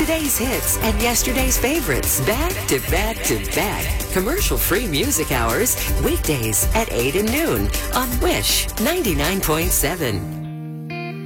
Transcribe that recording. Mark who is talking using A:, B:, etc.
A: Today's hits and yesterday's favorites, back to back to back. Commercial-free music hours, weekdays at 8 and noon on Wish 99.7.